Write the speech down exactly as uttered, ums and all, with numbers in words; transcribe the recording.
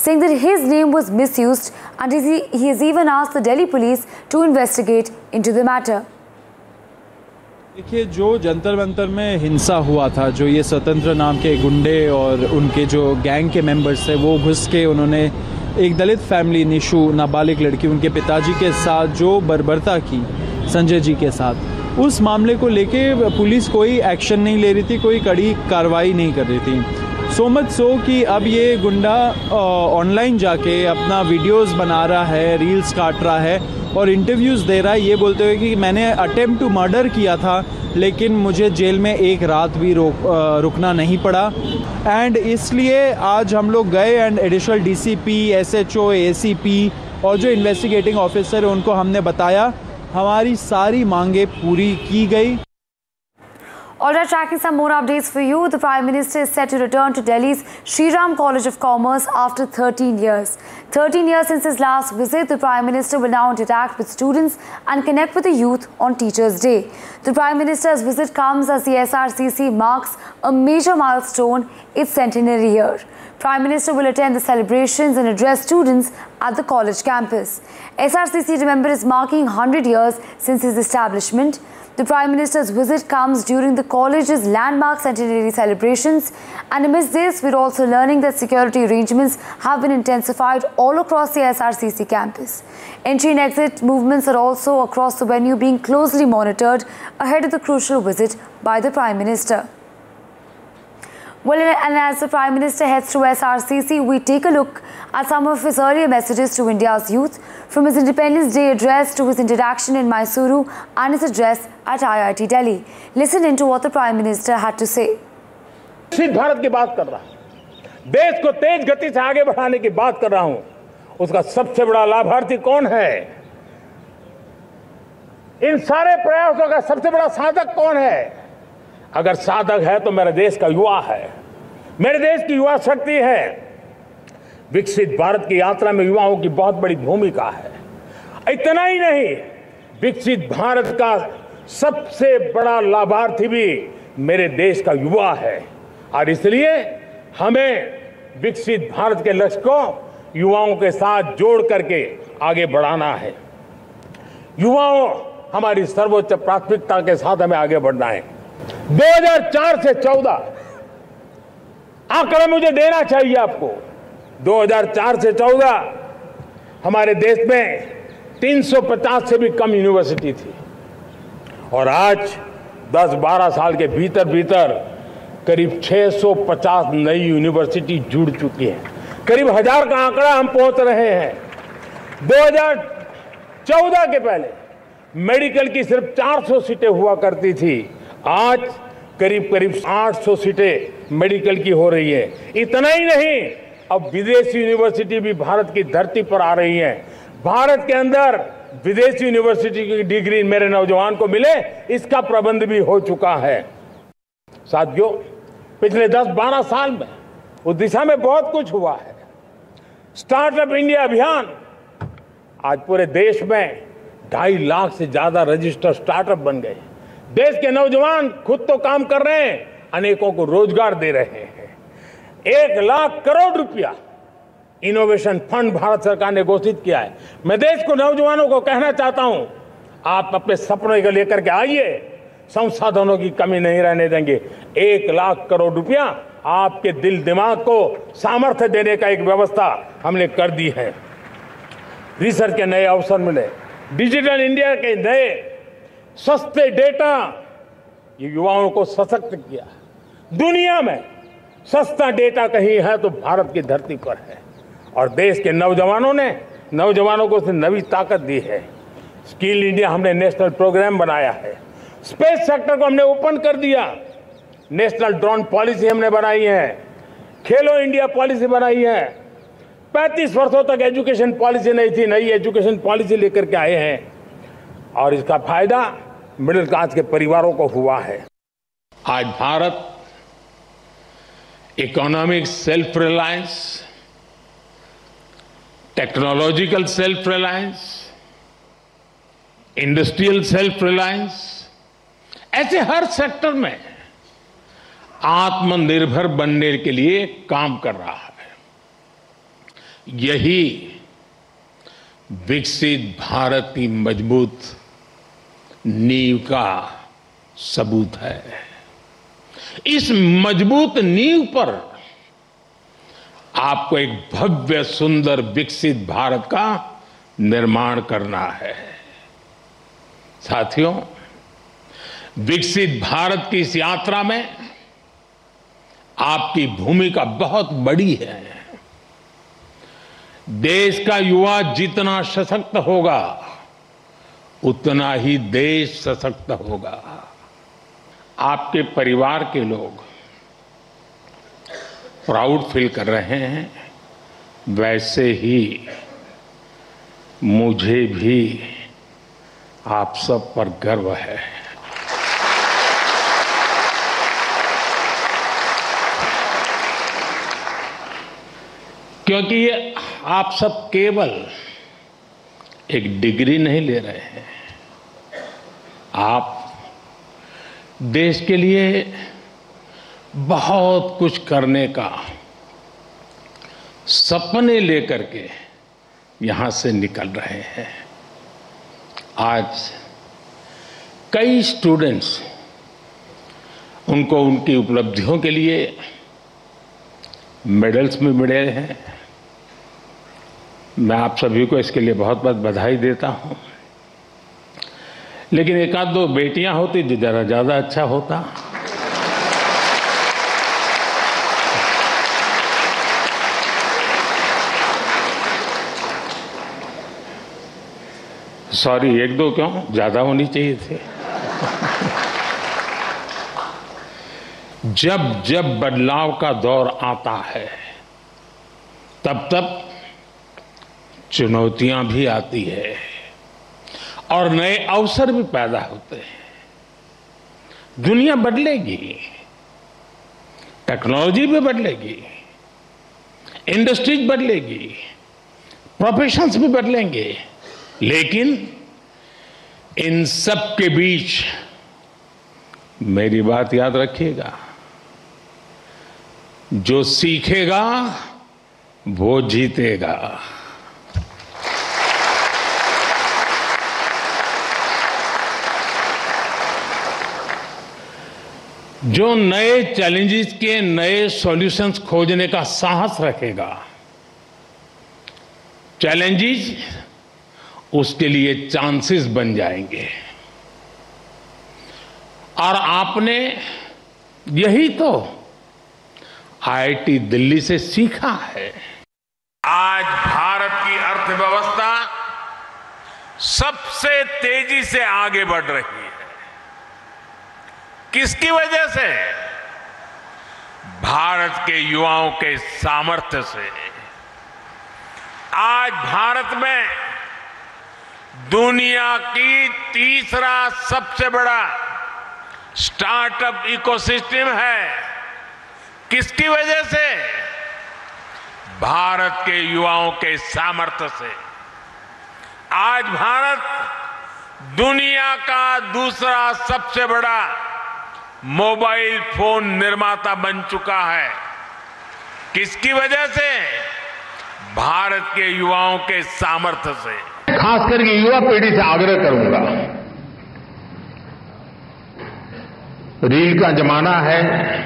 saying that his name was misused, and he, he has even asked the Delhi police to investigate into the matter. देखिए, जो जंतर मंतर में हिंसा हुआ था, जो ये स्वतंत्र नाम के गुंडे और उनके जो गैंग के मेंबर्स थे, वो घुस के उन्होंने एक दलित फैमिली, निशु नाबालिग लड़की, उनके पिताजी के साथ जो बर्बरता की संजय जी के साथ, उस मामले को लेके पुलिस कोई एक्शन नहीं ले रही थी, कोई कड़ी कार्रवाई नहीं कर रही थी। सो मच सो कि अब ये गुंडा ऑनलाइन जाके अपना वीडियोस बना रहा है, रील्स काट रहा है और इंटरव्यूज़ दे रहा है, ये बोलते हुए कि मैंने अटेम्प्ट टू मर्डर किया था लेकिन मुझे जेल में एक रात भी रोक रुकना नहीं पड़ा। एंड इसलिए आज हम लोग गए and additional DCP, SHO, ACP और जो इन्वेस्टिगेटिंग ऑफिसर है उनको हमने बताया, हमारी सारी मांगे पूरी की गई। Alright, tracking some more updates for you. The Prime Minister is set to return to Delhi's Shri Ram College of Commerce after thirteen years. thirteen years since his last visit, the Prime Minister will now interact with students and connect with the youth on Teachers' Day. The Prime Minister's visit comes as the S R C C marks a major milestone, its centenary year. Prime Minister will attend the celebrations and address students at the college campus. S R C C, remember, is marking one hundred years since its establishment. The Prime Minister's visit comes during the college's landmark centenary celebrations, and amidst this, we're also learning that security arrangements have been intensified all across the S R C C campus. Entry and exit movements are also across the venue being closely monitored ahead of the crucial visit by the Prime Minister. Well, and as the Prime Minister heads to S R C C, we take a look at some of his earlier messages to India's youth, from his Independence Day address to his interaction in Mysuru and his address at I I T Delhi. Listen into what the Prime Minister had to say. विकसित भारत की बात कर रहा हूं, देश को तेज गति से आगे बढ़ाने की बात कर रहा हूं। उसका सबसे बड़ा लाभार्थी कौन है? इन सारे प्रयासों का सबसे बड़ा साधक कौन है? अगर साधक है तो मेरे देश का युवा है, मेरे देश की युवा शक्ति है। विकसित भारत की यात्रा में युवाओं की बहुत बड़ी भूमिका है। इतना ही नहीं, विकसित भारत का सबसे बड़ा लाभार्थी भी मेरे देश का युवा है, और इसलिए हमें विकसित भारत के लक्ष्य को युवाओं के साथ जोड़ करके आगे बढ़ाना है। युवाओं हमारी सर्वोच्च प्राथमिकता के साथ हमें आगे बढ़ना है। दो हज़ार चार से चौदह आंकड़ा मुझे देना चाहिए आपको। दो हज़ार चार से चौदह हमारे देश में तीन सौ पचास से भी कम यूनिवर्सिटी थी, और आज दस बारह साल के भीतर भीतर करीब छह सौ पचास नई यूनिवर्सिटी जुड़ चुकी हैं। करीब हजार का आंकड़ा हम पहुंच रहे हैं। दो हज़ार चौदह के पहले मेडिकल की सिर्फ चार सौ सीटें हुआ करती थी, आज करीब करीब आठ सौ सीटें मेडिकल की हो रही है। इतना ही नहीं, अब विदेशी यूनिवर्सिटी भी भारत की धरती पर आ रही है। भारत के अंदर विदेशी यूनिवर्सिटी की डिग्री मेरे नौजवान को मिले, इसका प्रबंध भी हो चुका है। साथियों, पिछले दस बारह साल में उस दिशा में बहुत कुछ हुआ है। स्टार्टअप इंडिया अभियान, आज पूरे देश में ढाई लाख से ज्यादा रजिस्टर्ड स्टार्टअप बन गए। देश के नौजवान खुद तो काम कर रहे हैं, अनेकों को रोजगार दे रहे हैं। एक लाख करोड़ रुपया इनोवेशन फंड भारत सरकार ने घोषित किया है। मैं देश को, नौजवानों को कहना चाहता हूं, आप अपने सपनों को लेकर के आइए, संसाधनों की कमी नहीं रहने देंगे। एक लाख करोड़ रुपया आपके दिल दिमाग को सामर्थ्य देने का एक व्यवस्था हमने कर दी है। रिसर्च के नए अवसर मिले, डिजिटल इंडिया के नए सस्ते डेटा, ये युवाओं को सशक्त किया। दुनिया में सस्ता डेटा कहीं है तो भारत की धरती पर है, और देश के नौजवानों ने नौजवानों को नई ताकत दी है। स्किल इंडिया हमने नेशनल प्रोग्राम बनाया है। स्पेस सेक्टर को हमने ओपन कर दिया। नेशनल ड्रोन पॉलिसी हमने बनाई है। खेलो इंडिया पॉलिसी बनाई है। पैंतीस वर्षों तक एजुकेशन पॉलिसी नहीं थी, नई एजुकेशन पॉलिसी लेकर के आए हैं, और इसका फायदा मिडिल क्लास के परिवारों को हुआ है। आज Bharat economic self reliance, technological self reliance, industrial self reliance, ऐसे हर सेक्टर में आत्मनिर्भर बनने के लिए काम कर रहा है। यही विकसित भारत की मजबूत नींव का सबूत है। इस मजबूत नींव पर आपको एक भव्य सुंदर विकसित भारत का निर्माण करना है। साथियों, विकसित भारत की इस यात्रा में आपकी भूमिका बहुत बड़ी है। देश का युवा जितना सशक्त होगा उतना ही देश सशक्त होगा। आपके परिवार के लोग प्राउड फील कर रहे हैं, वैसे ही मुझे भी आप सब पर गर्व है। क्योंकि ये आप सब केवल एक डिग्री नहीं ले रहे हैं, आप देश के लिए बहुत कुछ करने का सपने लेकर के यहां से निकल रहे हैं। आज कई स्टूडेंट्स उनको उनकी उपलब्धियों के लिए मेडल्स में मिले हैं। मैं आप सभी को इसके लिए बहुत बहुत बधाई देता हूं। लेकिन एक आध दो बेटियां होती जो जरा ज्यादा अच्छा होता। सॉरी, एक दो क्यों, ज्यादा होनी चाहिए थे। जब जब बदलाव का दौर आता है तब तब चुनौतियां भी आती है और नए अवसर भी पैदा होते हैं। दुनिया बदलेगी, टेक्नोलॉजी भी बदलेगी, इंडस्ट्रीज बदलेगी, प्रोफेशंस भी बदलेंगे, लेकिन इन सब के बीच मेरी बात याद रखिएगा, जो सीखेगा वो जीतेगा। जो नए चैलेंजेस के नए सॉल्यूशंस खोजने का साहस रखेगा, चैलेंजेस उसके लिए चांसेस बन जाएंगे। और आपने यही तो आईआईटी दिल्ली से सीखा है। आज भारत की अर्थव्यवस्था सबसे तेजी से आगे बढ़ रही है। किसकी वजह से? भारत के युवाओं के सामर्थ्य से। आज भारत में दुनिया की तीसरा सबसे बड़ा स्टार्टअप इकोसिस्टम है। किसकी वजह से? भारत के युवाओं के सामर्थ्य से। आज भारत दुनिया का दूसरा सबसे बड़ा मोबाइल फोन निर्माता बन चुका है। किसकी वजह से? भारत के युवाओं के सामर्थ्य से। खास करके युवा पीढ़ी से आग्रह करूंगा, रील का जमाना है,